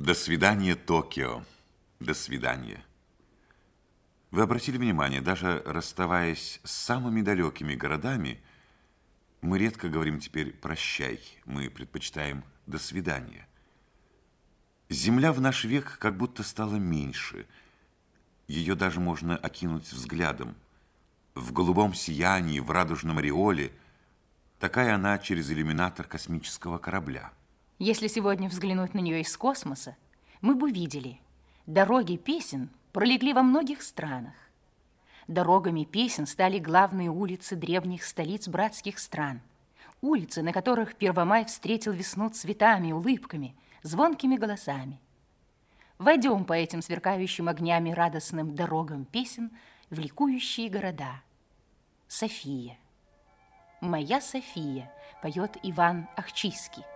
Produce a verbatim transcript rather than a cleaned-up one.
До свидания, Токио. До свидания. Вы обратили внимание, даже расставаясь с самыми далекими городами, мы редко говорим теперь «прощай», мы предпочитаем «до свидания». Земля в наш век как будто стала меньше, ее даже можно окинуть взглядом. В голубом сиянии, в радужном ореоле, такая она через иллюминатор космического корабля. Если сегодня взглянуть на нее из космоса, мы бы видели, дороги песен пролегли во многих странах. Дорогами песен стали главные улицы древних столиц братских стран, улицы, на которых Первомай встретил весну цветами, улыбками, звонкими голосами. Войдем по этим сверкающим огнями радостным дорогам песен в ликующие города. София. «Моя София», поет Иван Ахчийский.